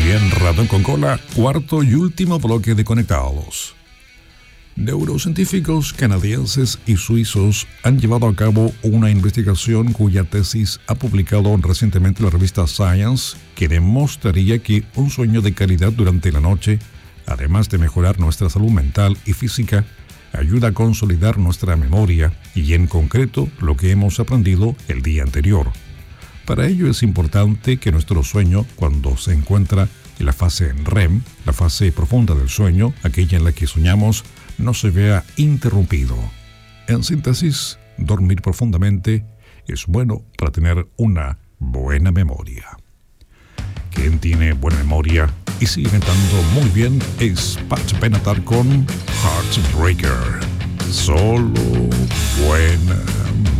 Bien, ratón con cola, cuarto y último bloque de Conectados. Neurocientíficos canadienses y suizos han llevado a cabo una investigación cuya tesis ha publicado recientemente la revista Science, que demostraría que un sueño de calidad durante la noche, además de mejorar nuestra salud mental y física, ayuda a consolidar nuestra memoria y en concreto lo que hemos aprendido el día anterior. Para ello es importante que nuestro sueño, cuando se encuentra en la fase REM, la fase profunda del sueño, aquella en la que soñamos, no se vea interrumpido. En síntesis, dormir profundamente es bueno para tener una buena memoria. Quien tiene buena memoria y sigue cantando muy bien es Pat Benatar con Heartbreaker. Solo buena